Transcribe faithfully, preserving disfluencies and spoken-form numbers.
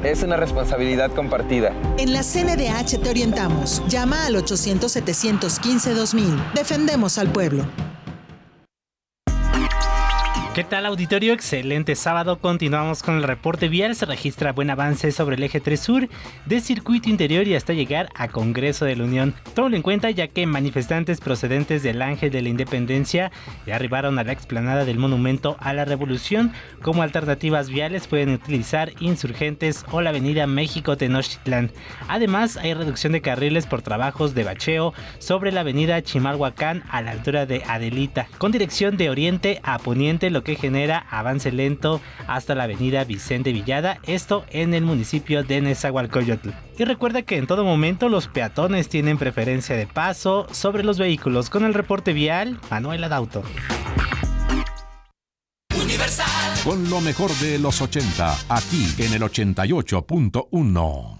Es una responsabilidad compartida. En la C N D H te orientamos. Llama al ochocientos, setecientos quince, dos mil. Defendemos al pueblo. ¿Qué tal, auditorio? Excelente sábado. Continuamos con el reporte vial. Se registra buen avance sobre el eje tres sur de circuito interior y hasta llegar a Congreso de la Unión. Tómalo en cuenta, ya que manifestantes procedentes del Ángel de la Independencia ya arribaron a la explanada del Monumento a la Revolución. Como alternativas viales pueden utilizar Insurgentes o la avenida México Tenochtitlán. Además, hay reducción de carriles por trabajos de bacheo sobre la avenida Chimalhuacán a la altura de Adelita, con dirección de oriente a poniente, lo que genera avance lento hasta la avenida Vicente Villada, esto en el municipio de Nezahualcóyotl. Y recuerda que en todo momento los peatones tienen preferencia de paso sobre los vehículos. Con el reporte vial, Manuel Adauto. Universal. Con lo mejor de los ochenta, aquí en el ochenta y ocho punto uno.